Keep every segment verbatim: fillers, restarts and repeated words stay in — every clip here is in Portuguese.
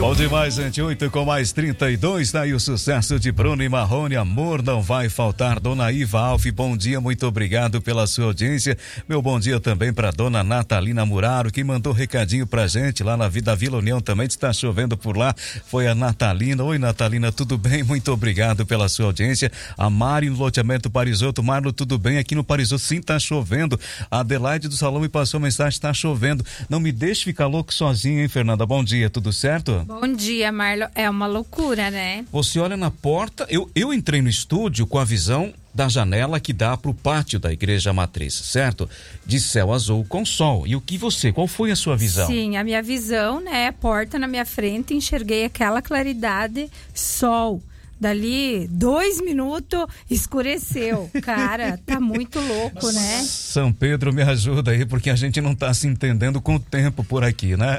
Bom demais, gente. oito com mais trinta e dois, daí o sucesso de Bruno e Marrone, Amor Não Vai Faltar. Dona Iva Alf, bom dia, muito obrigado pela sua audiência. Meu bom dia também para dona Natalina Muraro, que mandou recadinho pra gente lá na Vida Vila União também. Está chovendo por lá, foi a Natalina. Oi, Natalina, tudo bem? Muito obrigado pela sua audiência. A Mari no loteamento Parisoto. Marlo, tudo bem? Aqui no Parisoto sim tá chovendo. A Adelaide do Salão me passou mensagem, tá chovendo. Não me deixe ficar louco sozinho, hein, Fernanda? Bom dia, tudo certo? Bom dia, Marlo. É uma loucura, né? Você olha na porta, eu, eu entrei no estúdio com a visão da janela que dá para o pátio da Igreja Matriz, certo? De céu azul com sol. E o que você, qual foi a sua visão? Sim, a minha visão, né? Porta na minha frente, enxerguei aquela claridade, sol. Dali, dois minutos, escureceu. Cara, tá muito louco, né? São Pedro, me ajuda aí, porque a gente não tá se entendendo com o tempo por aqui, né?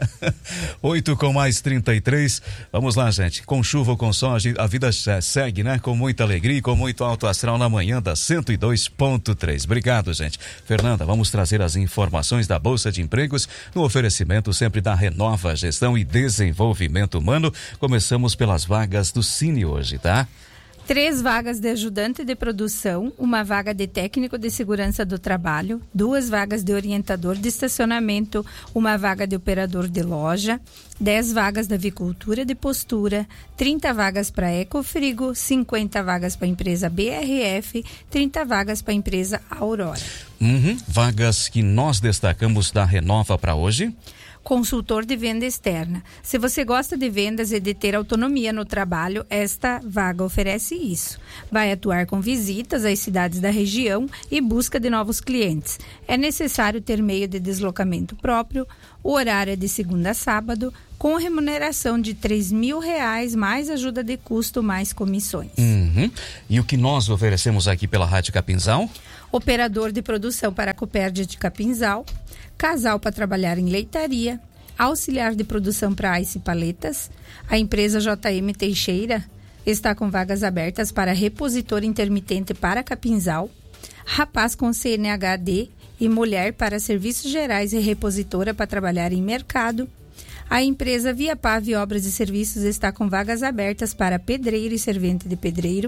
oito com mais trinta e três. Vamos lá, gente. Com chuva ou com sol, a vida segue, né? Com muita alegria e com muito alto astral na manhã da cento e dois ponto três. Obrigado, gente. Fernanda, vamos trazer as informações da Bolsa de Empregos no oferecimento sempre da Renova Gestão e Desenvolvimento Humano. Começamos pelas vagas do Cine hoje, tá? Três vagas de ajudante de produção, uma vaga de técnico de segurança do trabalho, duas vagas de orientador de estacionamento, uma vaga de operador de loja, dez vagas da avicultura de postura, trinta vagas para Ecofrigo, cinquenta vagas para a empresa B R F, trinta vagas para a empresa Aurora. Uhum. Vagas que nós destacamos da Renova para hoje. Consultor de venda externa. Se você gosta de vendas e de ter autonomia no trabalho, esta vaga oferece isso. Vai atuar com visitas às cidades da região e busca de novos clientes. É necessário ter meio de deslocamento próprio. O horário é de segunda a sábado, com remuneração de três mil reais, mais ajuda de custo, mais comissões. Uhum. E o que nós oferecemos aqui pela Rádio Capinzal? Operador de produção para a Copérdia de Capinzal, casal para trabalhar em leitaria, auxiliar de produção para Ice Paletas. A empresa J M Teixeira está com vagas abertas para repositor intermitente para Capinzal, rapaz com C N H D e mulher para serviços gerais e repositora para trabalhar em mercado. A empresa Via Pave Obras e Serviços está com vagas abertas para pedreiro e servente de pedreiro.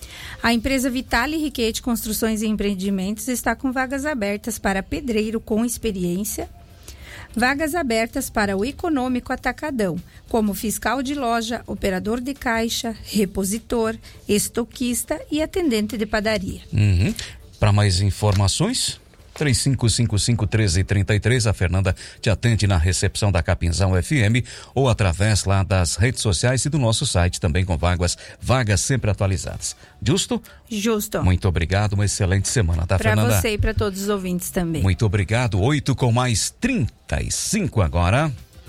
A empresa Vitale Riquete Construções e Empreendimentos está com vagas abertas para pedreiro com experiência. Vagas abertas para o Econômico Atacadão, como fiscal de loja, operador de caixa, repositor, estoquista e atendente de padaria. Uhum. Para mais informações, três cinco cinco cinco, um três três três, a Fernanda te atende na recepção da Capinzal F M ou através lá das redes sociais e do nosso site também com vagas, vagas sempre atualizadas. Justo? Justo. Muito obrigado, uma excelente semana, tá, pra Fernanda? Para você e para todos os ouvintes também. Muito obrigado, oito com mais trinta e cinco agora.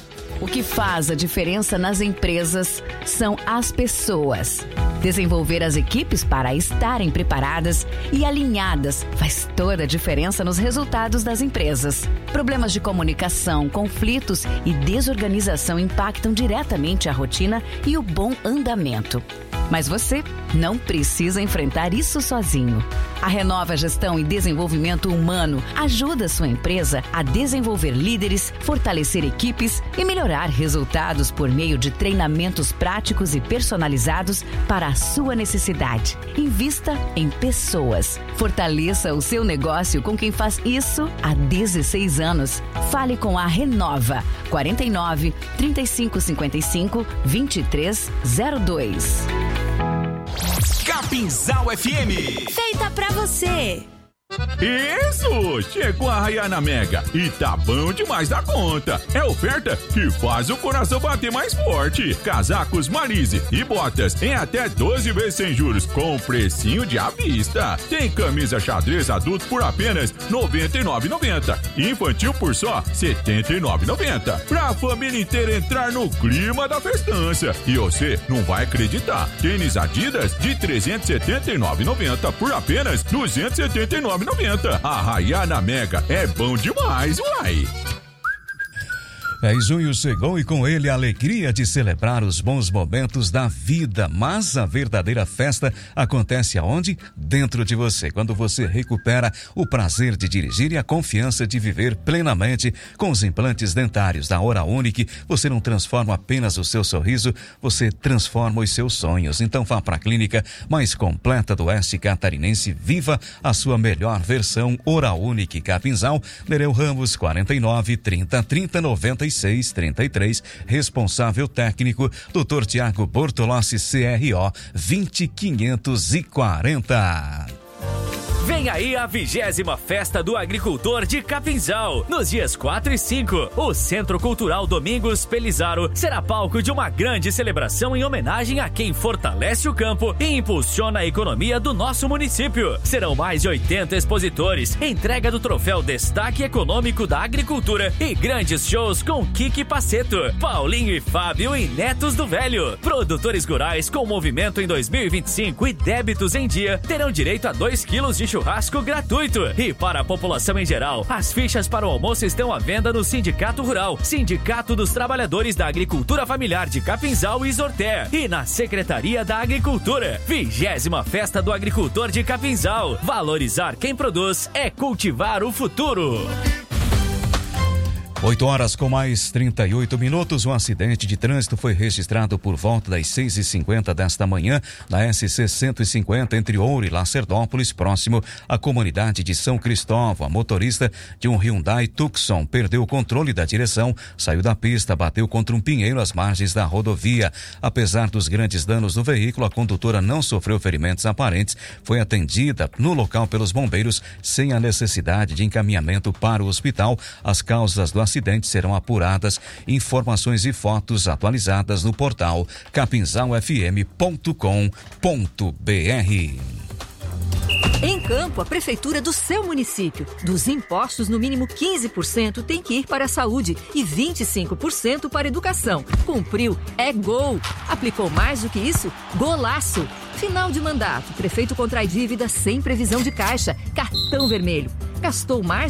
O que faz a diferença nas empresas são as pessoas. Desenvolver as equipes para estarem preparadas e alinhadas faz toda a diferença nos resultados das empresas. Problemas de comunicação, conflitos e desorganização impactam diretamente a rotina e o bom andamento. Mas você não precisa enfrentar isso sozinho. A Renova Gestão e Desenvolvimento Humano ajuda a sua empresa a desenvolver líderes, fortalecer equipes e melhorar resultados por meio de treinamentos práticos e personalizados para a sua necessidade. Invista em pessoas. Fortaleça o seu negócio com quem faz isso há dezesseis anos. Fale com a Renova. quarenta e nove, trinta e cinco cinquenta e cinco, vinte e três zero dois. Capinzal F M. Feita pra você. Isso! Chegou a Rayana Mega e tá bom demais da conta. É oferta que faz o coração bater mais forte. Casacos Marise e botas em até doze vezes sem juros com precinho de à vista. Tem camisa xadrez adulto por apenas noventa e nove reais e noventa centavos. Infantil por só setenta e nove reais e noventa centavos. Pra família inteira entrar no clima da festança. E você não vai acreditar. Tênis Adidas de trezentos e setenta e nove reais e noventa centavos por apenas duzentos e setenta e nove reais e noventa centavos. A Rayana Mega é bom demais, uai! É, junho chegou e com ele a alegria de celebrar os bons momentos da vida, mas a verdadeira festa acontece aonde? Dentro de você, quando você recupera o prazer de dirigir e a confiança de viver plenamente. Com os implantes dentários da Oral Unique, você não transforma apenas o seu sorriso, você transforma os seus sonhos. Então vá para a clínica mais completa do oeste catarinense, viva a sua melhor versão. Oral Unique Capinzal, Nereu Ramos, quarenta e nove, trinta, trinta, noventa e seis, trinta e três, responsável técnico, doutor Tiago Bortolossi, C R O vinte quinhentos e quarenta. Vem aí a vigésima Festa do Agricultor de Capinzal. Nos dias quatro e cinco, o Centro Cultural Domingos Pelizaro será palco de uma grande celebração em homenagem a quem fortalece o campo e impulsiona a economia do nosso município. Serão mais de oitenta expositores, entrega do troféu Destaque Econômico da Agricultura e grandes shows com Kiki Paceto, Paulinho e Fábio e Netos do Velho. Produtores rurais com movimento em dois mil e vinte e cinco e débitos em dia terão direito a dois quilos de churrasco gratuito. E para a população em geral, as fichas para o almoço estão à venda no Sindicato Rural, Sindicato dos Trabalhadores da Agricultura Familiar de Capinzal e Zorté, e na Secretaria da Agricultura. Vigésima Festa do Agricultor de Capinzal. Valorizar quem produz é cultivar o futuro. oito horas com mais trinta e oito minutos. Um acidente de trânsito foi registrado por volta das seis e cinquenta desta manhã na S C cento e cinquenta entre Ouro e Lacerdópolis, próximo à comunidade de São Cristóvão. A motorista de um Hyundai Tucson perdeu o controle da direção, saiu da pista, bateu contra um pinheiro às margens da rodovia. Apesar dos grandes danos no veículo, a condutora não sofreu ferimentos aparentes, foi atendida no local pelos bombeiros sem a necessidade de encaminhamento para o hospital. As causas do acidente serão apuradas, informações e fotos atualizadas no portal capinzal f m ponto com ponto b r. Em Campo, a prefeitura do seu município. Dos impostos, no mínimo quinze por cento tem que ir para a saúde e vinte e cinco por cento para a educação. Cumpriu, é gol. Aplicou mais do que isso? Golaço. Final de mandato, prefeito contrai dívida sem previsão de caixa. Cartão vermelho. Gastou mais